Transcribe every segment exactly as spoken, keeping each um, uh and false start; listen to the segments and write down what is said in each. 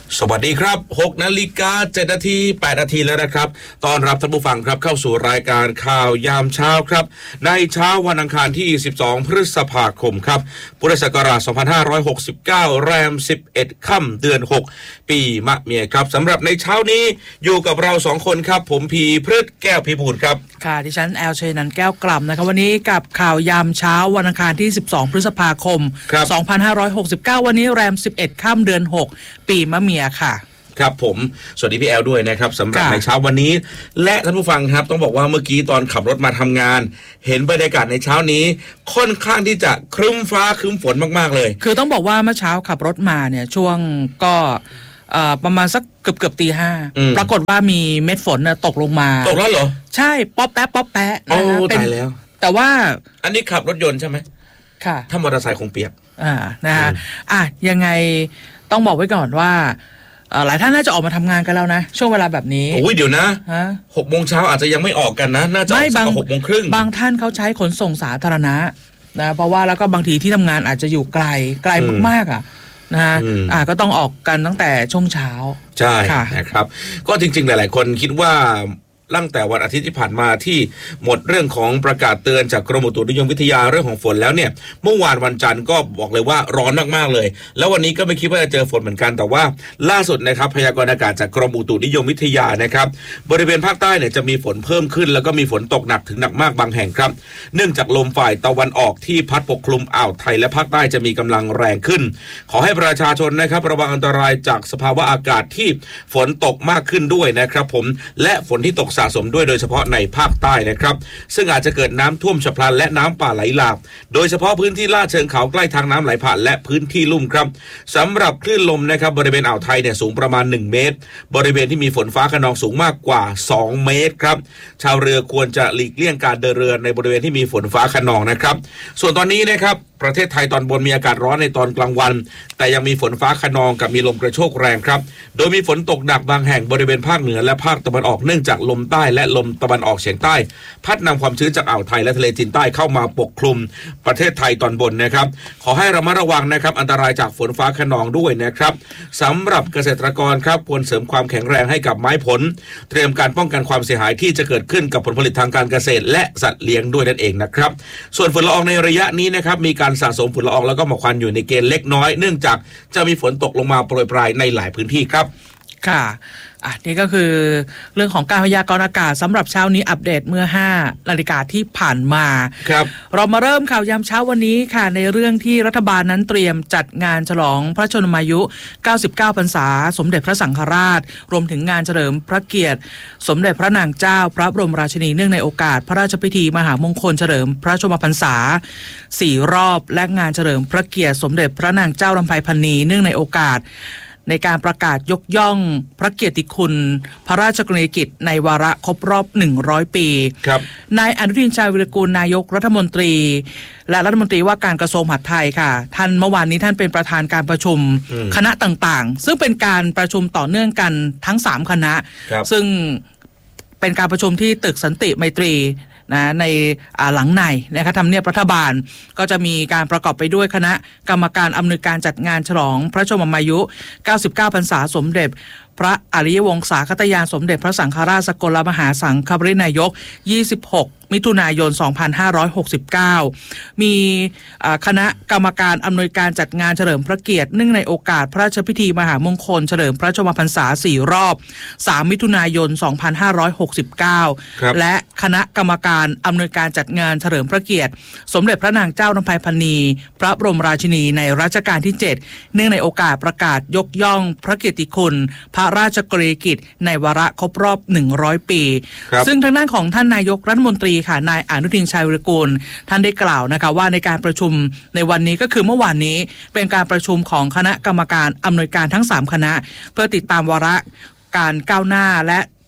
สวัสดีครับหกนาฬิกาเจ็ดนาทีแปดนาทีแล้วนะครับต้อนรับท่านผู้ฟังครับเข้าสู่รายการข่าวยามเช้าครับในเช้าวันอังคารที่สิบสองพฤษภาคมครับพุทธศักราชสองพันห้าร้อยหกสิบเก้าแรมสิบเอ็ดค่ำเดือนหกปีมะเมียครับสำหรับในเช้านี้อยู่กับเราสองคนครับผมพีพฤษแก้วพิบูลครับค่ะดิฉันแอลเชนันแก้วกล่ำนะครับวันนี้กับข่าวยามเช้าวันอังคารที่สิบสองพฤษภาคมสองพันห้าร้อยหกสิบเก้าวันนี้แรมสิบเอ็ดค่ำเดือนหกปีมะเมียค่ะครับผมสวัสดีพี่แอลด้วยนะครับสำหรับในเช้าวันนี้และท่านผู้ฟังครับต้องบอกว่าเมื่อกี้ตอนขับรถมาทำงานเห็นบรรยากาศในเช้านี้ค่อนข้างที่จะครึ้มฟ้าครึ้มฝนมากๆเลยคือต้องบอกว่าเมื่อเช้าขับรถมาเนี่ยช่วงก็ประมาณสักเกือบเกือบตีห้าปรากฏว่ามีเม็ดฝนตกลงมาตกแล้วเหรอใช่ป๊อปแป๊ะป๊อปแป๊ะโอ้ตายแล้วแต่ว่าอันนี้ขับรถยนต์ใช่ไหมค่ะถ้ามอเตอร์ไซค์คงเปียกอ่านะฮะอ่ะยังไงต้องบอกไว้ก่อนว่าหลายท่านน่าจะออกมาทำงานกันแล้วนะช่วงเวลาแบบนี้โอ้ยเดี๋ยวนะหกโมงเช้าอาจจะยังไม่ออกกันนะน่าจะสักหกโมงครึ่งบางท่านเขาใช้ขนส่งสาธารณะนะเพราะว่าแล้วก็บางทีที่ทำงานอาจจะอยู่ไกลไกลมากๆอ่ะนะฮะอ่าก็ต้องออกกันตั้งแต่ช่วงเช้าใช่นะครับก็จริงๆหลายๆคนคิดว่าตั้งแต่วันอาทิตย์ที่ผ่านมาที่หมดเรื่องของประกาศเตือนจากกรมอุตุนิยมวิทยาเรื่องของฝนแล้วเนี่ยเมื่อวานวันจันทร์ก็บอกเลยว่าร้อนมากๆเลยแล้ววันนี้ก็ไม่คิดว่าจะเจอฝนเหมือนกันแต่ว่าล่าสุดนะครับพยากรณ์อากาศจากกรมอุตุนิยมวิทยานะครับบริเวณภาคใต้เนี่ยจะมีฝนเพิ่มขึ้นแล้วก็มีฝนตกหนักถึงหนักมากบางแห่งครับเนื่องจากลมฝ่ายตะวันออกที่พัดปกคลุมอ่าวไทยและภาคใต้จะมีกำลังแรงขึ้นขอให้ประชาชนนะครับระวังอันตรายจากสภาวะอากาศที่ฝนตกมากขึ้นด้วยนะครับผมและฝนที่ตกสะสมด้วยโดยเฉพาะในภาคใต้นะครับซึ่งอาจจะเกิดน้ำท่วมฉับพลันและน้ำป่าไหลหลากโดยเฉพาะพื้นที่ลาดเชิงเขาใกล้ทางน้ำไหลผ่านและพื้นที่ลุ่มครับสำหรับคลื่นลมนะครับบริเวณอ่าวไทยเนี่ยสูงประมาณหนึ่งเมตรบริเวณที่มีฝนฟ้าคะนองสูงมากกว่าสองเมตรครับชาวเรือควรจะหลีกเลี่ยงการเดินเรือในบริเวณที่มีฝนฟ้าคะนองนะครับส่วนตอนนี้นะครับประเทศไทยตอนบนมีอากาศร้อนในตอนกลางวันแต่ยังมีฝนฟ้าคะนองกับมีลมกระโชกแรงครับโดยมีฝนตกหนักบางแห่งบริเวณภาคเหนือและภาคตะวันออกเนื่องจากลมใต้และลมตะวันออกเฉียงใต้พัดนำความชื้นจากอ่าวไทยและทะเลจีนใต้เข้ามาปกคลุมประเทศไทยตอนบนนะครับขอให้ระมัดระวังนะครับอันตรายจากฝนฟ้าคะนองด้วยนะครับสำหรับเกษตรกรครับควรเสริมความแข็งแรงให้กับไม้ผลเตรียมการป้องกันความเสียหายที่จะเกิดขึ้นกับผลผลิตทางการเกษตรและสัตว์เลี้ยงด้วยนั่นเองนะครับส่วนฝุ่นละอองในระยะนี้นะครับมีการสะสมฝุ่นละอองแล้วก็หมอกควันอยู่ในเกณฑ์เล็กน้อยเนื่องจากจะมีฝนตกลงมาโปรยปลายในหลายพื้นที่ครับค่ะอ่ะนี่ก็คือเรื่องของการพยากรณ์อากาศสำหรับเช้านี้อัปเดตเมื่อห้านาฬิกาที่ผ่านมาครับเรามาเริ่มข่าวยามเช้าวันนี้ค่ะในเรื่องที่รัฐบาลนั้นเตรียมจัดงานฉลองพระชนมายุเก้าสิบเก้าพรรษาสมเด็จพระสังฆราชรวมถึงงานเฉลิมพระเกียรติสมเด็จพระนางเจ้าพระบรมราชินีเนื่องในโอกาสพระราชพิธีมหามงคลเฉลิมพระชนมพรรษาสี่รอบและงานเฉลิมพระเกียรติสมเด็จพระนางเจ้าลำไพพรรณีเนื่องในโอกาสในการประกาศยกย่องพระเกียรติคุณพระราชกรณียกิจในวาระครบรอบหนึ่งร้อยปีครับนายอนุทินชาญวิรากูลนายกรัฐมนตรีและรัฐมนตรีว่าการกระทรวงมหาดไทยค่ะท่านเมื่อวานนี้ท่านเป็นประธานการประชุมคณะต่างๆซึ่งเป็นการประชุมต่อเนื่องกันทั้งสามคณะซึ่งเป็นการประชุมที่ตึกสันติไมตรีนะในหลังในนะคะทำเนียบรัฐบาลก็จะมีการประกอบไปด้วยคณะกรรมการอำนวยการจัดงานฉลองพระชนมายุเก้าสิบเก้าพรรษาสมเด็จพระอริยวงศาคตยานสมเด็จพระสังฆราชสกลมหาสังฆปรินายกยี่สิบหกมิถุนายนสองพันห้าร้อยหกสิบเก้ามีคณะกรรมการอำนวยการจัดงานเฉลิมพระเกียรติเนื่องในโอกาสพระราชพิธีมหามงคลเฉลิมพระชนมพรรษาสี่รอบสามมิถุนายนสองพันห้าร้อยหกสิบเก้าและคณะกรรมการอำนวยการจัดงานเฉลิมพระเกียรติสมเด็จพระนางเจ้าลำไพพรรณีพระบรมราชินีในรัชกาลที่เจ็ดเนื่องในโอกาสประกาศยกย่องพระเกียรติคุณพระราชกรณียกิจในวาระครบรอบหนึ่งร้อยปีซึ่งทางด้านของท่านนายกรัฐมนตรีค่ะนายอนุทินชาญวิรากูลท่านได้กล่าวนะคะว่าในการประชุมในวันนี้ก็คือเมื่อวานนี้เป็นการประชุมของคณะกรรมการอำนวยการทั้งสามคณะเพื่อติดตามวาระการก้าวหน้าและ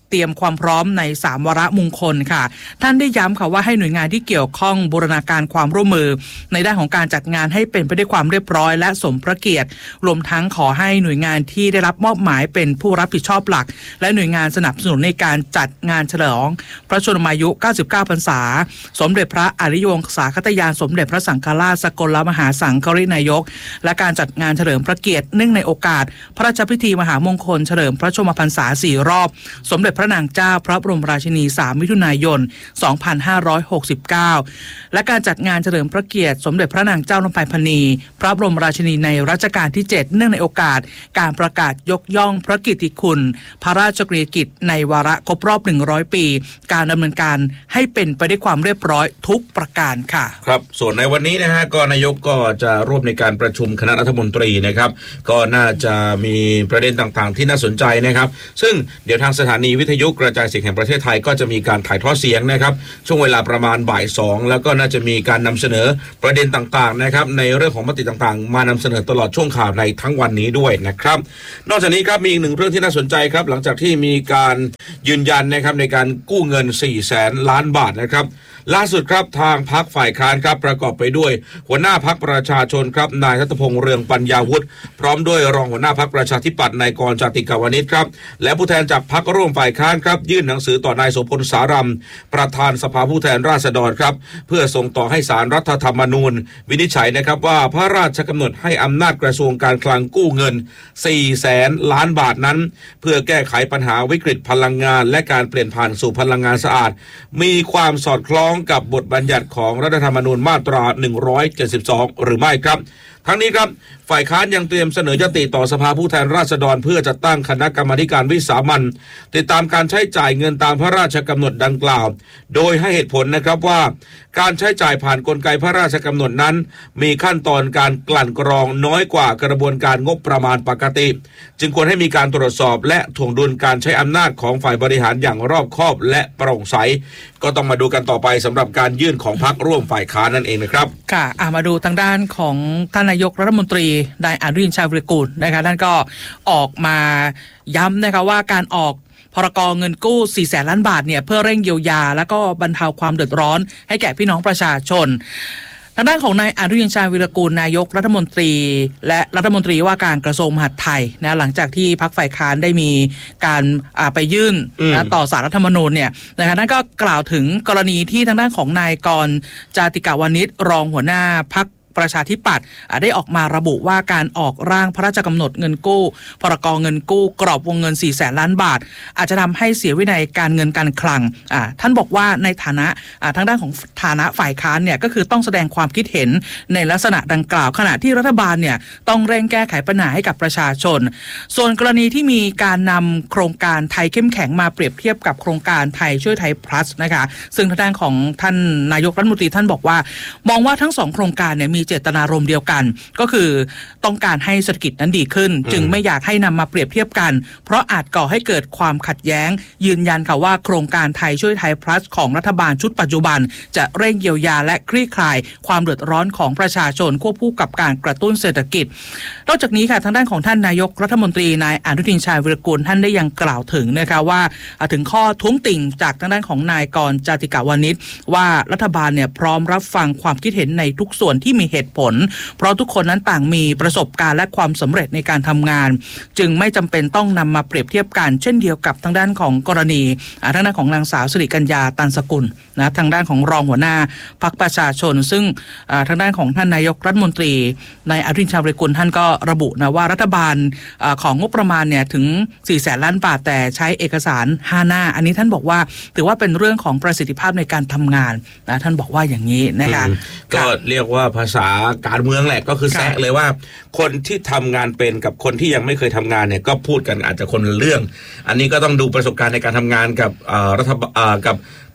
เตรียมความพร้อมในสามวาระมงคลค่ะท่านได้ย้ำค่ะว่าให้หน่วยงานที่เกี่ยวข้องบูรณาการความร่วมมือในด้านของการจัดงานให้เป็นไปด้วยความเรียบร้อยและสมพระเกียรติรวมทั้งขอให้หน่วยงานที่ได้รับมอบหมายเป็นผู้รับผิดชอบหลักและหน่วยงานสนับสนุนในการจัดงานเฉลิมพระชนมายุเก้าสิบเก้าพรรษาสมเด็จพระอริยวงศาคตยานสมเด็จพระสังฆราชสกลมหาสังฆรินายกและการจัดงานเฉลิมพระเกียรติเนื่องในโอกาสพระราชพิธีมหามงคลเฉลิมพระชนมพรรษาสี่รอบสมเด็จพระนางเจ้าพระบรมราชินีสามมิถุนายนสองพันห้าร้อยหกสิบเก้าและการจัดงานเฉลิมพระเกียรติสมเด็จพระนางเจ้าลำไพพรรณีพระบรมราชินีในรัชกาลที่เจ็ดเนื่องในโอกาสการประกาศยกย่องพระกิตติคุณพระราชกรณียกิจในวาระครบรอบหนึ่งร้อยปีการดำเนินการให้เป็นไปด้วยความเรียบร้อยทุกประการค่ะครับส่วนในวันนี้นะฮะก็นายกก็จะร่วมในการประชุมคณะรัฐมนตรีนะครับก็น่าจะมีประเด็นต่างๆที่น่าสนใจนะครับซึ่งเดี๋ยวทางสถานีวิทยุกระจายเสียงแห่งประเทศไทยก็จะมีการถ่ายทอดเสียงนะครับช่วงเวลาประมาณบ่ายสองแล้วก็น่าจะมีการนำเสนอประเด็นต่างๆนะครับในเรื่องของมติต่างๆมานำเสนอตลอดช่วงข่าวในทั้งวันนี้ด้วยนะครับนอกจากนี้ครับมีอีกหนึ่งเรื่องที่น่าสนใจครับหลังจากที่มีการยืนยันนะครับในการกู้เงินสี่แสนล้านบาทนะครับล่าสุดครับทางพรรคฝ่ายค้านครับประกอบไปด้วยหัวหน้าพรรคประชาชนครับนายทัตพงษ์เรืองปัญญาวุฒิพร้อมด้วยรองหัวหน้าพรรคประชาธิปัตย์นายกรณ์จาติกาวนิชครับและผู้แทนจากพรรคร่วมฝ่ายค้านครับยื่นหนังสือต่อนายโสพลสารัมประธานสภาผู้แทนราษฎรครับเพื่อส่งต่อให้ศาลรัฐธรรมนูญวินิจฉัยนะครับว่าพระราชกำหนดให้อำนาจกระทรวงการคลังกู้เงินสี่แสนล้านบาทนั้นเพื่อแก้ไขปัญหาวิกฤตพลังงานและการเปลี่ยนผ่านสู่พลังงานสะอาดมีความสอดคล้องกับบทบัญญัติของรัฐธรรมนูญมาตราหนึ่งร้อยเจ็ดสิบสองหรือไม่ครับทั้งนี้ครับฝ่ายค้านยังเตรียมเสนอยติต่อสภาผู้แทนราษฎรเพื่อจัดตั้งคณะกรรมาธิการวิสามัญติดตามการใช้จ่ายเงินตามพระราชกำหนดดังกล่าวโดยให้เหตุผลนะครับว่าการใช้จ่ายผ่านกลไกพระราชกำหนดนั้นมีขั้นตอนการกลั่นกรองน้อยกว่ากระบวนการงบประมาณปกติจึงควรให้มีการตรวจสอบและถ่วงดุลการใช้อำนาจของฝ่ายบริหารอย่างรอบคอบและโปร่งใสก็ต้องมาดูกันต่อไปสำหรับการยื่นของพรรคร่วมฝ่ายค้านนั่นเองนะครับค่ะมาดูทางด้านของท่านนายกรัฐมนตรีนายอนุทินชาญวิรากูลนะคะท่านก็ออกมาย้ำนะคะว่าการออกพรก.เงินกู้สี่แสนล้านบาทเนี่ยเพื่อเร่งเยียวยาและก็บรรเทาความเดือดร้อนให้แก่พี่น้องประชาชนทางด้านของนายอนุทินชาญวิรากูลนายกรัฐมนตรีและรัฐมนตรีว่าการกระทรวงมหาดไทยนะหลังจากที่พรรคฝ่ายค้านได้มีการไปยื่นนะต่อศาลรัฐธรรมนูญเนี่ยนะคะนั่นก็กล่าวถึงกรณีที่ทางด้านของนายกรณ์จาติกาวนิชรองหัวหน้าพรรคประชาธิปัตย์ได้ออกมาระบุว่าการออกร่างพระราชกำหนดเงินกู้พรก.เงินกู้กรอบวงเงินสี่แสนล้านบาทอาจจะทำให้เสียวินัยการเงินการคลังท่านบอกว่าในฐานะทางด้านของฐานะฝ่ายค้านเนี่ยก็คือต้องแสดงความคิดเห็นในลักษณะดังกล่าวขณะที่รัฐบาลเนี่ยต้องเร่งแก้ไขปัญหาให้กับประชาชนส่วนกรณีที่มีการนำโครงการไทยเข้มแข็งมาเปรียบเทียบกับโครงการไทยช่วยไทย plus นะคะซึ่งทางด้านของท่านนายกรัฐมนตรีท่านบอกว่ามองว่าทั้งสองโครงการเนี่ยมีเจตนารมณ์เดียวกันก็คือต้องการให้เศรษฐกิจนั้นดีขึ้นจึงไม่อยากให้นำมาเปรียบเทียบกันเพราะอาจก่อให้เกิดความขัดแย้งยืนยันค่ะว่าโครงการไทยช่วยไทย plus ของรัฐบาลชุดปัจจุบันจะเร่งเยียวยาและคลี่คลายความเดือดร้อนของประชาชนควบคู่กับการกระตุ้นเศรษฐกิจนอกจากนี้ค่ะทางด้านของท่านนายกรัฐมนตรีนายอนุทินชาญวิรากูลท่านได้ยังกล่าวถึงนะคะว่าถึงข้อท้วงติ่งจากทางด้านของนายกรณ์จาติกาวนิชว่ารัฐบาลเนี่ยพร้อมรับฟังความคิดเห็นในทุกส่วนที่มีเหตุผลเพราะทุกคนนั้นต่างมีประสบการณ์และความสำเร็จในการทำงานจึงไม่จำเป็นต้องนำมาเปรียบเทียบกันเช่นเดียวกับทางด้านของกรณีทางด้านของนางสาวสิริกัญญาตันสกุลนะทางด้านของรองหัวหน้าพรรคประชาชนซึ่งทางด้านของท่านนายกรัฐมนตรีนายอนุทินชาญวิรากูลท่านก็ระบุนะว่ารัฐบาลของงบประมาณเนี่ยถึงสี่แสนล้านบาทแต่ใช้เอกสารห้าหน้าอันนี้ท่านบอกว่าถือว่าเป็นเรื่องของประสิทธิภาพในการทำงานนะท่านบอกว่าอย่างนี้นะคะก็เรียกว่าภาษาการเมืองแหละก็คือแซะเลยว่าคนที่ทำงานเป็นกับคนที่ยังไม่เคยทำงานเนี่ยก็พูดกันอาจจะคนละเรื่องอันนี้ก็ต้องดูประสบการณ์ในการทำงานกับรัฐบาลกับ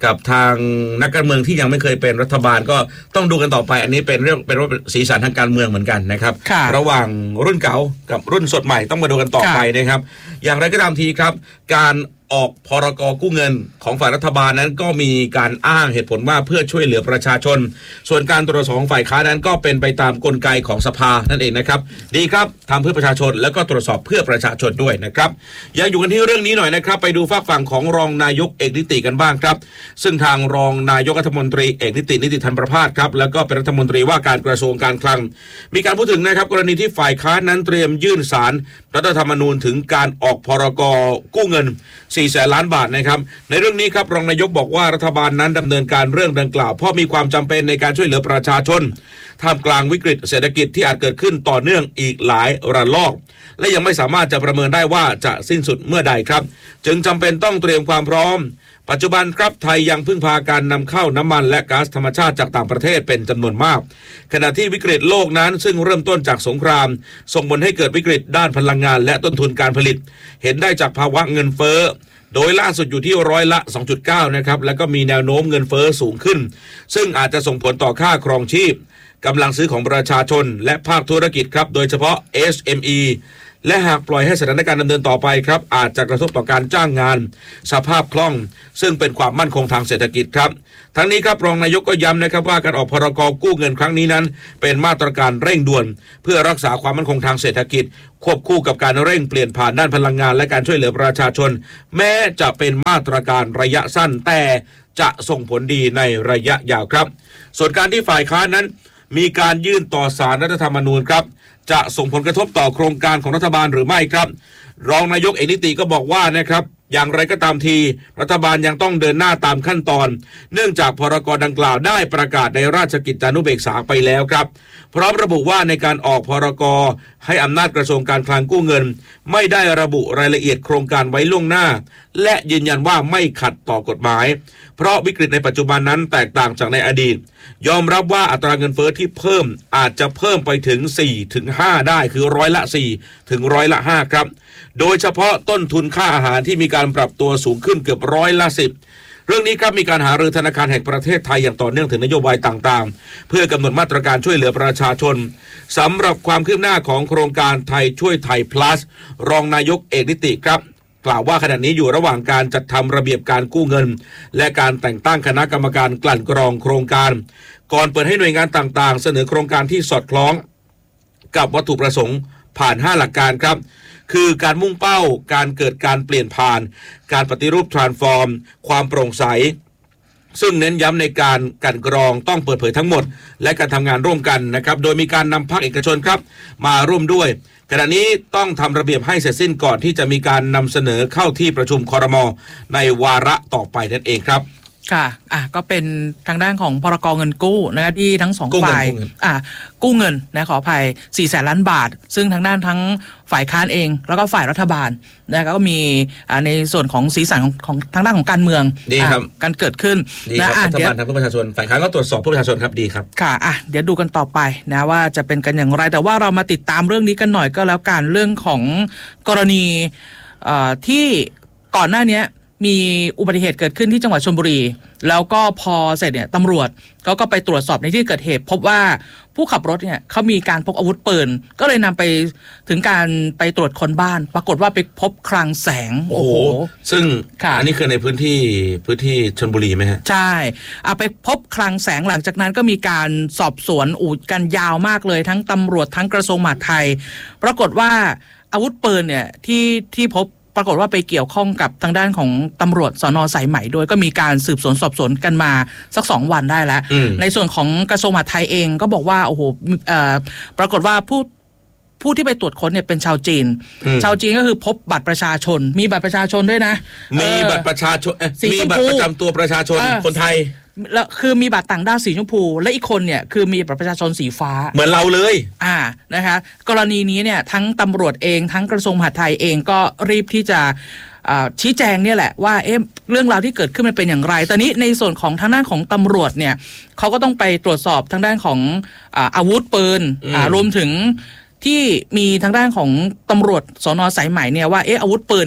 กับทางนักการเมืองที่ยังไม่เคยเป็นรัฐบาลก็ต้องดูกันต่อไปอันนี้เป็นเรื่องเป็นว่าสีสันทางการเมืองเหมือนกันนะครับระหว่างรุ่นเก่ากับรุ่นสดใหม่ต้องมาดูกันต่อไปนะครับอย่างไรก็ตามทีครับการออกพรกกู้เงินของฝ่ายรัฐบาลนั้นก็มีการอ้างเหตุผลว่าเพื่อช่วยเหลือประชาชนส่วนการตรวจสอบของฝ่ายค้านนั้นก็เป็นไปตามกลไกของสภานั่นเองนะครับดีครับทำเพื่อประชาชนแล้วก็ตรวจสอบเพื่อประชาชนด้วยนะครับยังอยู่กันที่เรื่องนี้หน่อยนะครับไปดูฝากฝั่งของรองนายกเอกนิติกันบ้างครับซึ่งทางรองนายกรัฐมนตรีเอกนิตินิติธรรมประภาสครับแล้วก็เป็นรัฐมนตรีว่าการกระทรวงการคลังมีการพูดถึงนะครับกรณีที่ฝ่ายค้านนั้นเตรียมยื่นศาลรัฐธรรมนูญถึงการออกพรกกู้เงินสี่แสนล้านบาทนะครับในเรื่องนี้ครับรองนายกบอกว่ารัฐบาลนั้นดำเนินการเรื่องดังกล่าวเพราะมีความจำเป็นในการช่วยเหลือประชาชนท่ามกลางวิกฤตเศรษฐกิจที่อาจเกิดขึ้นต่อเนื่องอีกหลายระลอกและยังไม่สามารถจะประเมินได้ว่าจะสิ้นสุดเมื่อใดครับจึงจำเป็นต้องเตรียมความพร้อมปัจจุบันครับไทยยังพึ่งพาการนำเข้าน้ำมันและก๊าซธรรมชาติจากต่างประเทศเป็นจำนวนมากขณะที่วิกฤตโลกนั้นซึ่งเริ่มต้นจากสงครามส่งผลให้เกิดวิกฤตด้านพลังงานและต้นทุนการผลิตเห็นได้จากภาวะเงินเฟ้อโดยล่าสุดอยู่ที่ร้อยละ สองจุดเก้า นะครับแล้วก็มีแนวโน้มเงินเฟ้อสูงขึ้นซึ่งอาจจะส่งผลต่อค่าครองชีพกำลังซื้อของประชาชนและภาคธุรกิจครับโดยเฉพาะ เอส เอ็ม อี และหากปล่อยให้สถานการณ์ดำเนินต่อไปครับอาจจะกระทบต่อการจ้างงานสภาพคล่องซึ่งเป็นความมั่นคงทางเศรษฐกิจครับทั้งนี้ครับรองนายกก็ย้ำนะครับว่าการออกพรกกู้เงินครั้งนี้นั้นเป็นมาตรการเร่งด่วนเพื่อรักษาความมั่นคงทางเศรษฐกิจควบคู่กับการเร่งเปลี่ยนผ่านด้านพลังงานและการช่วยเหลือประชาชนแม้จะเป็นมาตรการระยะสั้นแต่จะส่งผลดีในระยะยาวครับส่วนการที่ฝ่ายค้านนั้นมีการยื่นต่อศาลรัฐธรรมนูญครับจะส่งผลกระทบต่อโครงการของรัฐบาลหรือไม่ครับรองนายกเอกนิติก็บอกว่านะครับอย่างไรก็ตามทีรัฐบาลยังต้องเดินหน้าตามขั้นตอนเนื่องจากพรกดังกล่าวได้ประกาศในราชกิจจานุเบกษาไปแล้วครับพร้อมระบุว่าในการออกพรกให้อำนาจกระทรวงการคลังกู้เงินไม่ได้ระบุรายละเอียดโครงการไว้ล่วงหน้าและยืนยันว่าไม่ขัดต่อกฎหมายเพราะวิกฤตในปัจจุบันนั้นแตกต่างจากในอดีตยอมรับว่าอัตราเงินเฟ้อที่เพิ่มอาจจะเพิ่มไปถึง สี่ถึงห้า ได้คือร้อยละ สี่ ถึงร้อยละ ห้า ครับโดยเฉพาะต้นทุนค่าอาหารที่มีการปรับตัวสูงขึ้นเกือบร้อยละ สิบเรื่องนี้ครับมีการหารือธนาคารแห่งประเทศไทยอย่างต่อเนื่องถึงนโยบายต่างๆเพื่อกำหนดมาตรการช่วยเหลือประชาชนสำหรับความคืบหน้าของโครงการไทยช่วยไทย plus รองนายกเอกนิติครับกล่าวว่าขณะนี้อยู่ระหว่างการจัดทำระเบียบการกู้เงินและการแต่งตั้งคณะกรรมการกลั่นกรองโครงการก่อนเปิดให้หน่วยงานต่างๆเสนอโครงการที่สอดคล้องกับวัตถุประสงค์ผ่านห้าหลักการครับคือการมุ่งเป้าการเกิดการเปลี่ยนผ่านการปฏิรูป transform ความโปร่งใสซึ่งเน้นย้ำในการกลั่นกรองต้องเปิดเผยทั้งหมดและการทำงานร่วมกันนะครับโดยมีการนำภาคเอกชนครับมาร่วมด้วยขณะนี้ต้องทำระเบียบให้เสร็จสิ้นก่อนที่จะมีการนำเสนอเข้าที่ประชุมครม.ในวาระต่อไปนั่นเองครับค่ะอ่ะก็เป็นทางด้านของพรกเงินกู้นะคะที่ทั้งสองฝ่ายอ่ะกู้เงินนะขออภัยสี่แสนล้านบาทซึ่งทางด้านทั้งฝ่ายค้านเองแล้วก็ฝ่ายรัฐบาลนะก็มีอ่าในส่วนของสีสันของของทางด้านของการเมืองดีครับการเกิดขึ้นนะรัฐบาลทำเพื่อประชาชนฝ่ายค้านก็ตรวจสอบเพื่อประชาชนครับดีครับค่ะอ่ะเดี๋ยวดูกันต่อไปนะว่าจะเป็นกันอย่างไรแต่ว่าเรามาติดตามเรื่องนี้กันหน่อยก็แล้วกันเรื่องของกรณีเอ่อที่ก่อนหน้านี้มีอุบัติเหตุเกิดขึ้นที่จังหวัดชลบุรีแล้วก็พอเสร็จเนี่ยตำรวจเขาก็ไปตรวจสอบในที่เกิดเหตุพบว่าผู้ขับรถเนี่ยเขามีการพกอาวุธปืนก็เลยนำไปถึงการไปตรวจค้นบ้านปรากฏว่าไปพบคลังแสงโอ้โหซึ่งอันนี้คือในพื้นที่พื้นที่ชลบุรีไหมฮะใช่เอาไปพบคลังแสงหลังจากนั้นก็มีการสอบสวนอูดกันยาวมากเลยทั้งตำรวจทั้งกระทรวงมหาดไทยปรากฏว่าอาวุธปืนเนี่ยที่ที่พบปรากฏว่าไปเกี่ยวข้องกับทางด้านของตำรวจสน.สายไหมด้วยก็มีการสืบสวนสอบสวนกันมาสักสองวันได้แล้วในส่วนของกระทรวงมหาดไทยเองก็บอกว่าโอ้โหปรากฏว่าผู้ผู้ที่ไปตรวจค้นเนี่ยเป็นชาวจีนชาวจีนก็คือพบบัตรประชาชนมีบัตรประชาชนด้วยนะมีบัตรประชาชนมีบัตรประจำตัวประชาชนคนไทยแล้วคือมีบัตรต่างด้าวสีชมพูและอีกคนเนี่ยคือมีบัตรประชาชนสีฟ้าเหมือนเราเลยอ่านะคะกรณีนี้เนี่ยทั้งตำรวจเองทั้งกระทรวงมหาดไทยเองก็รีบที่จะชี้แจงเนี่ยแหละว่าเอ๊ะเรื่องราวที่เกิดขึ้นมันเป็นอย่างไรตอนนี้ในส่วนของทางด้านของตำรวจเนี่ยเขาก็ต้องไปตรวจสอบทางด้านของอาวุธปืนรวมถึงที่มีทางด้านของตำรวจสน.สายไหมเนี่ยว่าเอ๊ะอาวุธปืนเนี่ย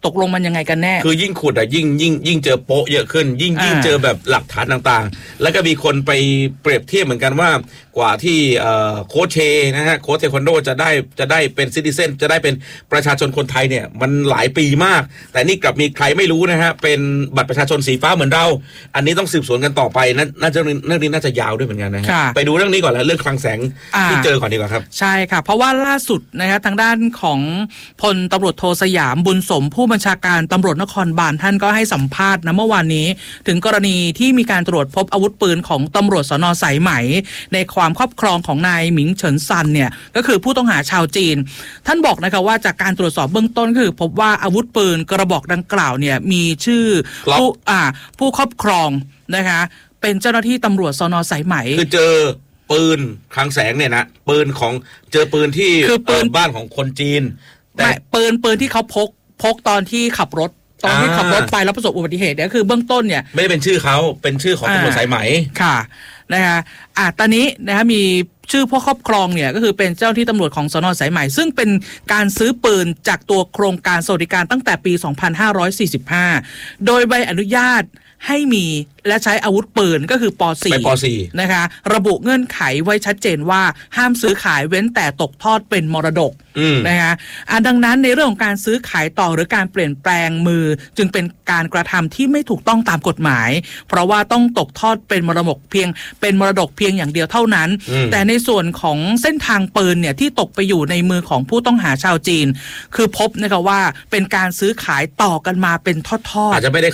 ตกลงมันยังไงกันแน่คือยิ่งขุดอ่ะยิ่งยิ่งยิ่งเจอโป๊ะเยอะขึ้นยิ่งยิ่งเจอแบบหลักฐานต่างๆแล้วก็มีคนไปเปรียบเทียบเหมือนกันว่ากว่าที่โค้ชเชนะฮะโค้ชเทควันโดจะได้จะได้เป็นซิติเซนจะได้เป็นประชาชนคนไทยเนี่ยมันหลายปีมากแต่นี่กลับมีใครไม่รู้นะฮะเป็นบัตรประชาชนสีฟ้าเหมือนเราอันนี้ต้องสืบสวนกันต่อไปน่าจะเรื่องนี้น่าจะยาวด้วยเหมือนกันนะฮะไปดูเรื่องนี้ก่อนแล้วเรื่องคลังแสงที่เจอก่อนดีกว่าครับใช่ค่ะเพราะว่าล่าสุดนะคะทางด้านของพลตำรวจโทสยามบุญสมผู้บัญชาการตำรวจนครบาลท่านก็ให้สัมภาษณ์นะเมื่อวานนี้ถึงกรณีที่มีการตรวจพบอาวุธปืนของตำรวจสน.สายไหมในความครอบครองของนายหมิงเฉินซันเนี่ยก็คือผู้ต้องหาชาวจีนท่านบอกนะคะว่าจากการตรวจสอบเบื้องต้นคือพบว่าอาวุธปืนกระบอกดังกล่าวเนี่ยมีชื่อผู้อ่าผู้ครอบครองนะคะเป็นเจ้าหน้าที่ตำรวจสน.สายไหมคือเจอปืนคลังแสงเนี่ยนะปืนของเจอปืนที่คือปืนบ้านของคนจีนแต่ปืนปืนที่เขาพกพกตอนที่ขับรถตอนที่ขับรถไปแล้วประสบอุบัติเหตุเนี่ยคือเบื้องต้นเนี่ยไม่ได้เป็นชื่อเขาเป็นชื่อของตำรวจสายไหมค่ะนะคะอ่ะตอนนี้นะคะมีชื่อผู้ครอบครองเนี่ยก็คือเป็นเจ้าที่ตำรวจของสน.สายไหมซึ่งเป็นการซื้อปืนจากตัวโครงการสวัสดิการตั้งแต่ปีสองพันห้าร้อยสี่สิบห้าโดยใบอนุญาตให้มีและใช้อาวุธปืนก็คือป .สี่ป .สี่นะคะระบุเงื่อนไขไว้ชัดเจนว่าห้ามซื้อขายเว้นแต่ตกทอดเป็นมรดกนะคะอ่ะดังนั้นในเรื่องของการซื้อขายต่อหรือการเปลี่ยนแปลงมือจึงเป็นการกระทำที่ไม่ถูกต้องตามกฎหมายเพราะว่าต้องตกทอดเป็นมรดกเพียงเป็นมรดกเพียงอย่างเดียวเท่านั้นแต่ในส่วนของเส้นทางปืนเนี่ยที่ตกไปอยู่ในมือของผู้ต้องหาชาวจีนคือพบนะคะว่าเป็นการซื้อขายต่อกันมาเป็นทอดๆอาจจะไม่ได้